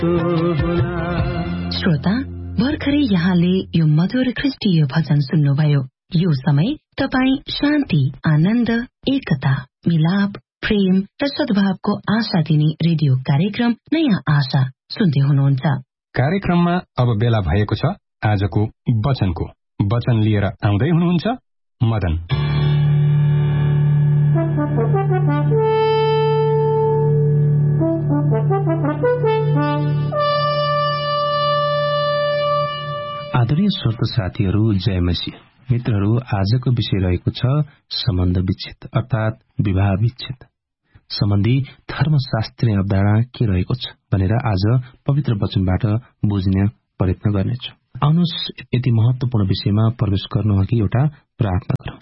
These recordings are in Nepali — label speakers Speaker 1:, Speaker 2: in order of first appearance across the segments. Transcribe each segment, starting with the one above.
Speaker 1: श्रोता, भर्खरै यहाँले यो मधुर ख्रिस्टीय भजन सुन्नुभयो। यो समय तपाईँ शान्ति, आनन्द, एकता, मिलाप, प्रेम र सद्भावको आशा दिने रेडियो कार्यक्रम नयाँ आशा सुन्दै हुनुहुन्छ।
Speaker 2: कार्यक्रममा अब बेला भएको छ आजको वचनको। वचन लिएर आउँदै हुनुहुन्छ मदन।
Speaker 3: आदरणीय श्रोता साथीहरू, जय मसीह। मित्रहरू, आजको विषय रहेको छ सम्बन्ध विच्छेद अर्थात विवाह विच्छेद सम्बन्धी धर्मशास्त्रीय अवधारणा के रहेको छ भनेर आज पवित्र वचनबाट बुझ्ने प्रयत्न गर्नेछौँ। आउनुहोस् यति महत्वपूर्ण विषयमा प्रवेश गर्नु अघि एउटा प्रार्थना गरौँ।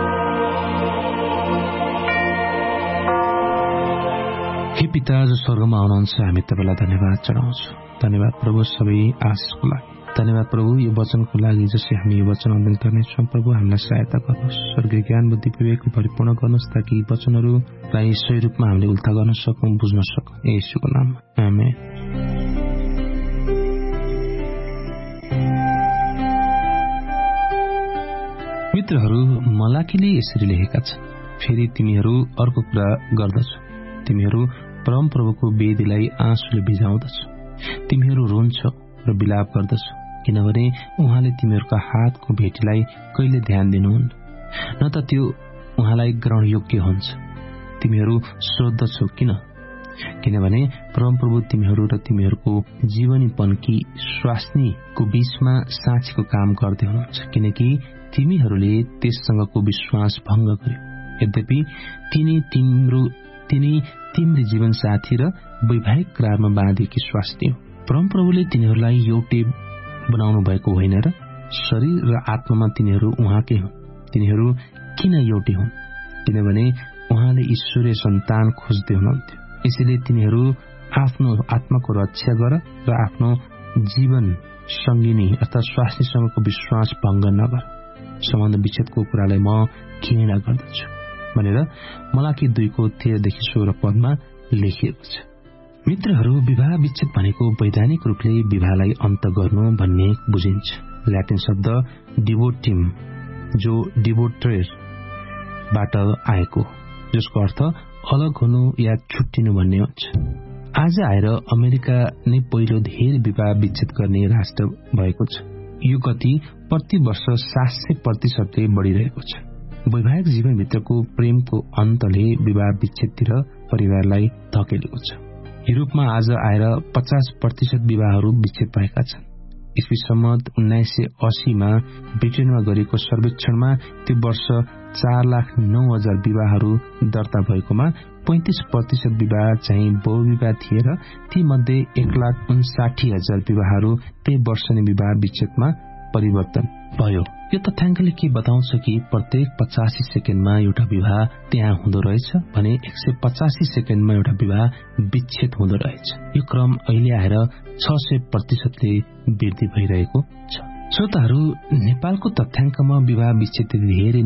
Speaker 3: हे पिता जो स्वर्गमा हुनुहुन्छ, हामी तपाईँलाई धन्यवाद चढाउँछौँ। धन्यवाद प्रभु सबै आशिषको लागि। धन्यवाद प्रभु यो वचनको लागि जसै हामी यो वचन अध्ययन गर्नेछौँ। प्रभु हामीलाई सहायता गर्नुहोस्, स्वर्गीय ज्ञान बुद्धि विवेकको परिपूर्ण गर्नुहोस् ताकि वचनहरूलाई सही रूपमा हामीले उल्था गर्न सकौँ, बुझ्न सकौँ। येशूको नाममा आमेन। मित्रहरू, मलाकीले यसरी लेखेका छन्, फेरि तिमीहरू अर्को कुरा गर्दछौ, तिमीहरू परमप्रभुको वेदीलाई आँसुले भिजाउँदछौ, तिमीहरू रोन्छौ र विलाप गर्दछौ, किनभने उहाँले तिमीहरूका हातको भेटीलाई कहिले ध्यान दिनुहुन्न, न त त्यो उहाँलाई ग्रहण योग्य हुन्छ। तिमीहरू सोध्दछौ किन? किनभने परमप्रभु तिमीहरू र तिमीहरूको जीवनीपनकी स्वास्नीको बीचमा साँचीको काम गर्दै हुनुहुन्छ, किनकि तिमीहरूले त्यससँगको विश्वास भङ्ग गर्यो। यद्यपि तिनी तिम्रो जीवनसाथी र वैवाहिक करारमा बाँधिएकी स्वास्नी हो। परमप्रभुले तिनीहरूलाई एउटै बनाउनु भएको होइन र शरीर र आत्मामा तिनीहरू उहाँकै हुन्। तिनीहरू किन एउटै हुन्? किनभने उहाँले ईश्वरीय सन्तान खोज्दै हुनुहुन्थ्यो। यसैले तिनीहरू आफ्नो आत्माको रक्षा गर र आफ्नो जीवन सङ्गिनी अर्थात स्वास्नीसँगको विश्वास भङ्ग नगर। सम्बन्ध विच्छेदको कुरालाई म घृणा गर्दछु भनेर मलाकी 2:13-16 पदमा लेखिएको छ। मित्रहरू, विवाह विच्छेद भनेको वैधानिक रूपले विवाहलाई अन्त गर्नु भन्ने बुझिन्छ। ल्याटिन शब्द डिभोटिम जो डिभोट्रेबाट आएको, जसको अर्थ अलग हुनु या छुट्टिनु भन्ने हुन्छ। आज आएर अमेरिका नै पहिलो धेरै विवाह विच्छेद गर्ने राष्ट्र भएको छ। यो गति प्रति वर्ष 700% बढ़िरहेको छ। वैवाहिक जीवनभित्रको प्रेमको अन्तले विवाह विच्छेदतिर परिवारलाई धकेलेको छ। युरोपमा आज आएर 50% विवाहहरू विच्छेद भएका छन्। ईस्वी सम्मत 1980 मा ब्रिटेनमा गरिएको सर्वेक्षणमा त्यो वर्ष 4,09,000 विवाहहरू दर्ता भएकोमा 35% विवाह चाहिँ बहुविवाह थिए र ती मध्ये 1,59,000 विवाहहरू त्यही वर्ष नै विवाह विच्छेदमा परिवर्तन भयो। यो तथ्याङ्कले के बताउँछ कि प्रत्येक 85 सेकेन्डमा एउटा विवाह त्यहाँ हुँदो रहेछ भने 185 सेकेन्डमा एउटा विवाह विच्छेद हुँदो रहेछ। यो क्रम अहिले आएर 600%ले वृद्धि भइरहेको छ। श्रोताहरू, नेपालको तथ्याङ्कमा विवाह विच्छेद धेरै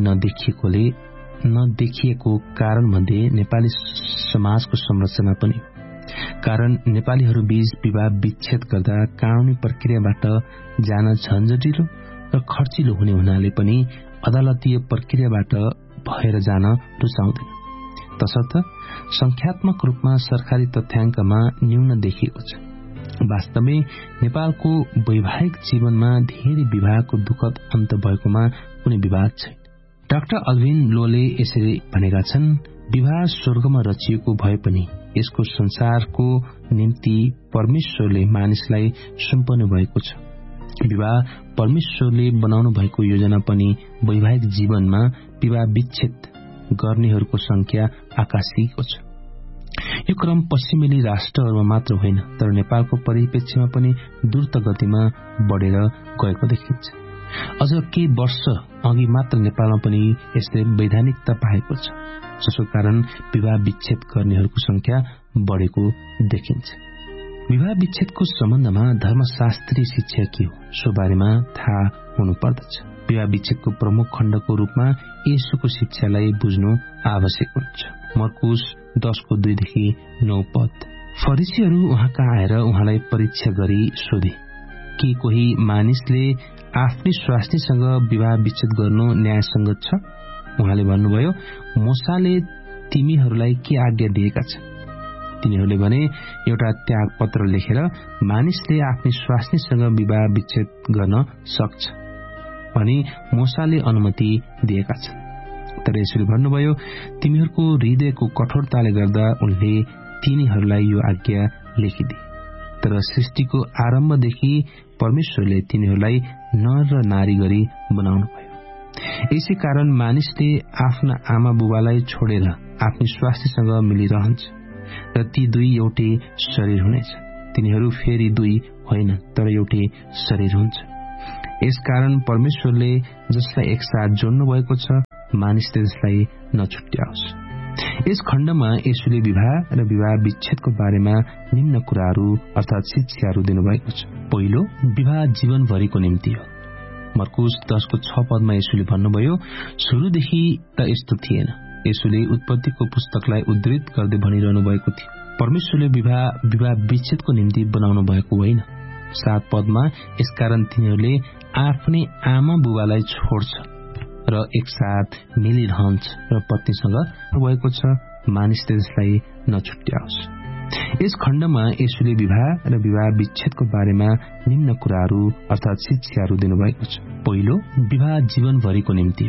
Speaker 3: नदेखिएको कारण मध्ये नेपाली समाजको संरचना पनि हो। कारण नेपालीहरू बीच विवाह विच्छेद गर्दा कानूनी प्रक्रियाबाट जान झन्झटिलो र खर्चिलो हुने हुनाले पनि अदालतीय प्रक्रियाबाट भएर जान रुचाउँदैन। तसर्थ संख्यात्मक रूपमा सरकारी तथ्याङ्कमा न्यून देखिएको छ। वास्तवमै नेपालको वैवाहिक जीवनमा धेरै विवाहको दुःखद अन्त भएकोमा कुनै विवाद छैन। डाक्टर अल्भिन लोले यसरी भनेका छन्, विवाह स्वर्गमा रचिएको भए पनि यसको संसारको निम्ति परमेश्वरले मानिसलाई सुम्पनु भएको छ। विवाह परमेश्वरले बनाउनु भएको योजना पनि वैवाहिक जीवनमा विवाह विच्छेद गर्नेहरूको संख्या आकाशिएको छ। यो क्रम पश्चिमेली राष्ट्रहरूमा मात्र होइन तर नेपालको परिप्रेक्ष्यमा पनि द्रुत गतिमा बढेर गएको देखिन्छ। अझ केही वर्ष अघि मात्र नेपालमा पनि यसले वैधानिकता पाएको छ, जसको कारण विवाह विच्छेद गर्नेहरूको संख्या बढेको देखिन्छ। विवाह विच्छेदको सम्बन्धमा धर्मशास्त्रीय शिक्षा के हो सो बारेमा थाहा हुनुपर्दछ। विवाह विच्छेदको प्रमुख खण्डको रूपमा येशूको शिक्षालाई बुझ्नु आवश्यक हुन्छ। मर्कुस 10:2-9 पद। फरिसीहरू उहाँका आएर उहाँलाई परीक्षा गरी सोधे कि कोही मानिसले आफ्नै स्वास्नीसँग विवाह विच्छेद गर्नु न्यायसङ्गत छ। उहाँले भन्नुभयो, मूसाले तिमीहरूलाई के आज्ञा दिएका छन्? तिनीहरूले भने, एउटा त्याग पत्र लेखेर मानिसले आफ्नै स्वास्नीसँग विवाह विच्छेद गर्न सक्छ भनी मूसाले अनुमति दिएका छन्। तर यसले भन्नुभयो, तिमीहरूको हृदयको कठोरताले गर्दा उनले तिनीहरूलाई यो आज्ञा लेखिदिए। तर सृष्टिको आरम्भदेखि परमेश्वरले तिनीहरूलाई नर र नारी गरी बनाउनु भयो। यसै कारण मानिसले आफ्ना आमा बुबालाई छोडेर आफ्नै स्वास्नीसँग मिलिरहन्छ र ती दुई एउटै शरीर हुनेछ। तिनीहरू फेरि दुई होइन तर एउटै शरीर हुन्छ। यसकारण परमेश्वरले जसलाई एकसाथ जोड्नु भएको छ, मानिसले जसलाई नछुट्याओस्। यस खण्डमा येशूले विवाह र विवाह विच्छेदको बारेमा निम्न कुराहरू अर्थात शिक्षाहरू दिनुभएको छ। पहिलो, विवाह जीवनभरिको निम्ति हो। मर्कुस 10:6 येशूले भन्नुभयो, सुरुदेखि त यस्तो थिएन। येशूले उत्पत्तिको पुस्तकलाई उद्धृत गर्दै भनिरहनु भएको थियो, परमेश्वरले विवाह विच्छेदको निम्ति बनाउनु भएको होइन। 7 यसकारण तिनीहरूले आफ्नै आमा बुबालाई छोड्छ र एकसाथ मिलिरहन्छ र पत्नीसँग भएको छ, मानिसले जसलाई नछुट्याओस्। यस खण्डमा येशूले विवाह र विवाह विच्छेदको बारेमा निम्न कुराहरू अर्थात शिक्षाहरू दिनुभएको छ। पहिलो, विवाह जीवनभरिको निम्ति